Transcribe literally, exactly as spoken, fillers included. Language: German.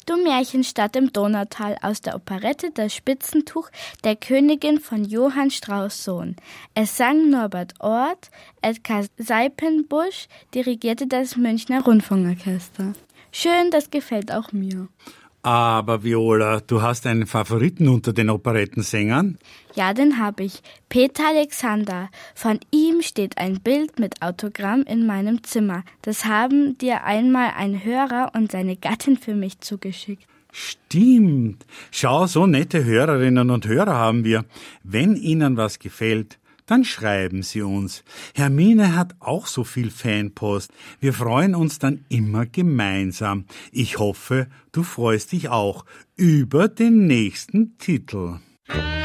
Du Märchenstadt im Donautal aus der Operette Das Spitzentuch der Königin von Johann Strauss Sohn. Es sang Norbert Ort, Edgar Seipenbusch dirigierte das Münchner Rundfunkorchester. Schön, das gefällt auch mir. Aber Viola, du hast einen Favoriten unter den Operettensängern? Ja, den habe ich. Peter Alexander. Von ihm steht ein Bild mit Autogramm in meinem Zimmer. Das haben dir einmal ein Hörer und seine Gattin für mich zugeschickt. Stimmt. Schau, so nette Hörerinnen und Hörer haben wir. Wenn Ihnen was gefällt, dann schreiben Sie uns. Hermine hat auch so viel Fanpost. Wir freuen uns dann immer gemeinsam. Ich hoffe, du freust dich auch über den nächsten Titel.